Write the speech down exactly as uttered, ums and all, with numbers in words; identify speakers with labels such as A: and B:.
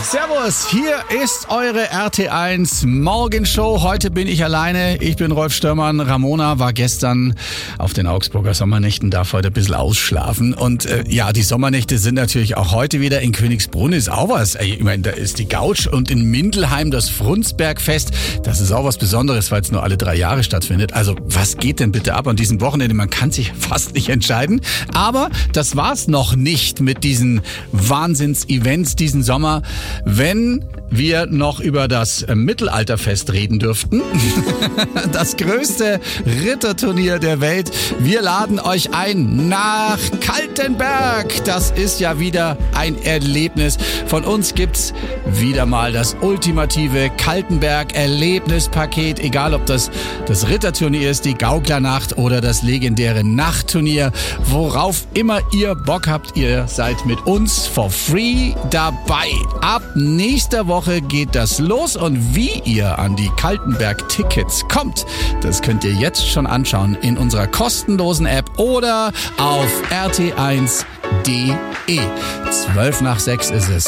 A: Servus, hier ist eure R T eins Morgenshow. Heute bin ich alleine. Ich bin Rolf Störmann. Ramona war gestern auf den Augsburger Sommernächten, darf heute ein bisschen ausschlafen. Und äh, ja, die Sommernächte sind natürlich auch heute wieder. In Königsbrunn ist auch was. Ich meine, da ist die Gautsch und in Mindelheim das Frundsbergfest. Das ist auch was Besonderes, weil es nur alle drei Jahre stattfindet. Also was geht denn bitte ab an diesem Wochenende? Man kann sich fast nicht entscheiden. Aber das war's noch nicht mit diesen Wahnsinns-Events diesen Sommer. Wenn wir noch über das Mittelalterfest reden dürften, das größte Ritterturnier der Welt. Wir laden euch ein nach Kaltenberg. Das ist ja wieder ein Erlebnis. Von uns gibt's wieder mal das ultimative Kaltenberg-Erlebnispaket. Egal, ob das das Ritterturnier ist, die Gauklernacht oder das legendäre Nachtturnier. Worauf immer ihr Bock habt, ihr seid mit uns for free dabei. Ab nächster Woche geht das los und wie ihr an die Kaltenberg-Tickets kommt, das könnt ihr jetzt schon anschauen in unserer kostenlosen App oder auf r t eins punkt d e. Zwölf nach sechs ist es.